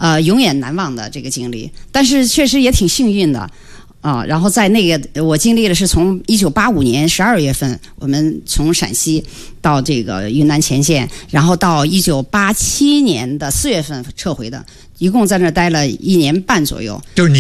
永远难忘的这个经历。但是确实也挺幸运的。然后在那个我经历的是从1985年12月份，我们从陕西到这个云南前线，然后到1987年的4月份撤回的，一共在那儿待了1年半左右。 就是